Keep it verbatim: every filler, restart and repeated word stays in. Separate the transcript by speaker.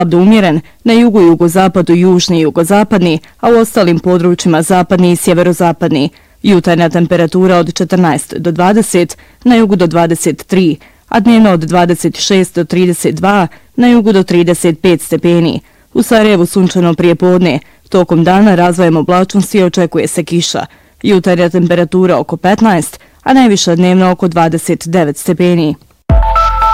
Speaker 1: umjeren, na jugu, jugozapadu, južni i jugozapadni, a u ostalim područjima zapadni i sjeverozapadni. Jutarnja temperatura od četrnaest do dvadeset, na jugu do dvadeset tri, a dnevno od dvadeset šest do trideset dva, na jugu do trideset pet stepeni. U Sarajevu sunčano prijepodne, tokom dana razvojem oblačnosti očekuje se kiša. Jutarnja temperatura oko petnaest, a najviša dnevno oko dvadeset devet stepeni.